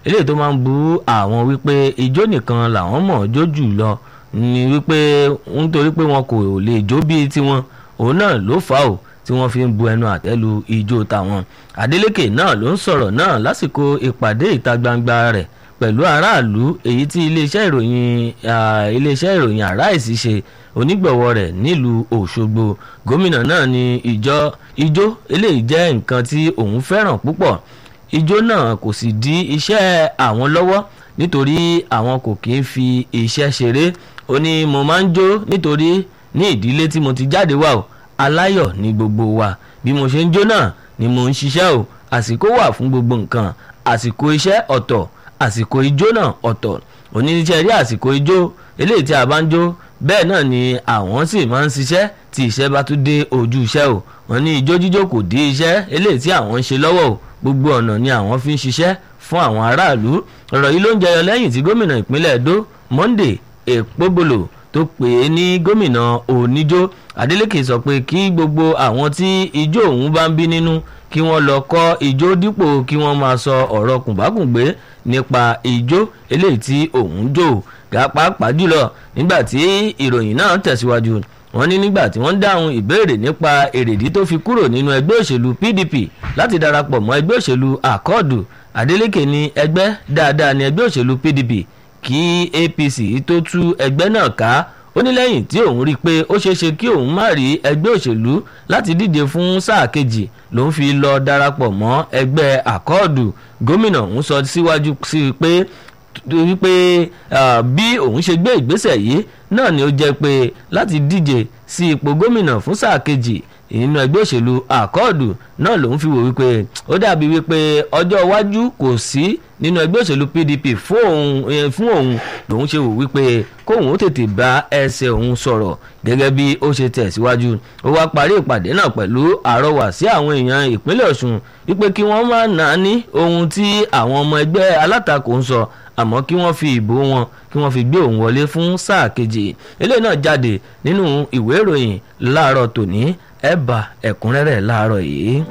eléyìí tó máa ń bu àwọn wípé ijó nìkan làwọn mọ̀ jó jù lọ ni wípé nítorí pé wọn kò lè jó bíi tiwọn òun náà ló fà ó tí wọ́n fi ń bu ẹnu àtẹ́lu ijó tàwọn. Adeleke náà ló ń sọ̀rọ̀ náà lásìkò ìpàdé ìta gbangba rẹ̀ pẹ̀lú aráàlú èyí tí iléeṣẹ́ ìròyìn Arise ṣe onígbọ̀wọ́ rẹ̀ nílùú Òṣogbo. Gómìnà náà ní ijó eléyìí jẹ́ nǹkan tí òun fẹ́ràn púpọ̀. Ijó náà kò sì dí iṣẹ́ àwọn lọ́wọ́ nítorí àwọn kò kí ń fi iṣẹ́ ṣeré. Ó ní mo máa ń jó nítorí ní ìdílé tí mo ti jáde wá o aláyọ̀ ní gbogbo wa bí mo ṣe ń jó náà ni mo ń ṣiṣẹ́ o àsìkò wà fún gbogbo nǹkan àsìkò iṣẹ́ ọ̀tọ̀ àsìkò ijó náà ọ̀tọ̀ oníṣẹ́ rí àsìkò ijó eléyìí tí a bá ń jó bẹ́ẹ̀ náà ni àwọn sì máa ń ṣiṣẹ́ tí iṣẹ́ bá tún dé ojú iṣẹ́ o wọ́n ní ijó jíjó kò dí iṣẹ́ eléyìí tí àwọn ń ṣe lọ́wọ́ o gbogbo ọ̀nà ni àwọn fi ń ṣiṣẹ́ fún àwọn aráàlú. Ọ̀rọ̀ yìí ló ń jẹyọ lẹ́yìn tí gómìnà ìpínlẹ̀ Edo Monday Ekpebolo tó pè é ní gómìnà oníjó. Adeleke sọ pé kí gbogbo àwọn tí ijó òun bá ń bí nínú kí wọ́n lọ kọ́ ijó dípò kí wọ́n máa sọ ọ̀rọ̀ kùnbákùngbé nípa ijó eléyìí tí òun jó pàápàá jùlọ nígbà tí ìròyìn náà tẹ̀síwájú. Wọ́n ní nígbà tí wọ́n dáhùn ìbéèrè nípa èrèdí tó fi kúrò nínú ẹgbẹ́ òṣèlú PDP láti darapọ̀ mọ́ ẹgbẹ́ òṣèlú Akọ́ọ̀dù, Adeleke ní ẹgbẹ́ dáadáa ní ẹgbẹ́ òṣèlú PDP kí APC tó tú ẹgbẹ́ náà ká. Ó ní lẹ́yìn tí òun rí i pé ó ṣeéṣe kí òun má rí ẹgbẹ́ òṣèlú láti díje fún sáà kejì lòun fi lọ darapọ̀ mọ́ ẹgbẹ́ Akọ́ọ̀dù. Gómìnà òun sọ síwájú sí i pé wípé bí òun ṣe gbé ìgbésẹ̀ yìí náà ni ó jẹ́ pé láti díje sí ipò gómìnà fún sáà kejì inú ẹgbẹ́ òṣèlú Akọ́ọ̀dù náà lòun fi wò wípé ó dàbí wípé ọjọ́ iwájú kò sí nínú ẹgbẹ́ òṣèlú PDP fún òun lòun ṣe wò wípé kóun ó tètè bá ẹsẹ̀ òun sọ̀rọ̀ gẹ́gẹ́ bí ó ṣe tẹ̀síwájú. Ó wá parí ìpàdé náà pẹ̀lú àrọwà sí àwọn èèyàn ìpínlẹ̀ Ọ̀ṣun wípé kí wọ́n má náání ohun tí àwọn ọmọ ẹgbẹ́ alátakò ń sọ àmọ́ kí wọ́n fi ìbò wọn kí wọ́n fi gbé òun wọlé fún sáà kejì. Eléyìí náà jáde nínú ìwé ìròyìn láàárọ̀ tòní ẹ bá ẹ̀kúnrẹ́rẹ́ láàárọ̀ yìí.